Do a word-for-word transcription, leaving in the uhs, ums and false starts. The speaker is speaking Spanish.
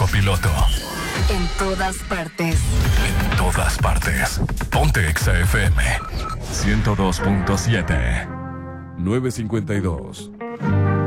piloto. En todas partes. En todas partes. Ponte Exa F M ciento dos punto siete. nueve cincuenta y dos.